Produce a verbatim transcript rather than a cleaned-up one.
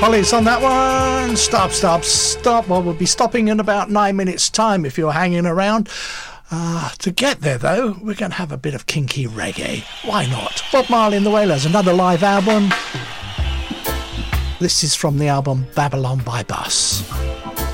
Police on that one. Stop, stop, stop. Well, we'll be stopping in about nine minutes' time if you're hanging around. Uh, to get there, though, we're going to have a bit of kinky reggae. Why not? Bob Marley and the Wailers, another live album. This is from the album Babylon by Bus.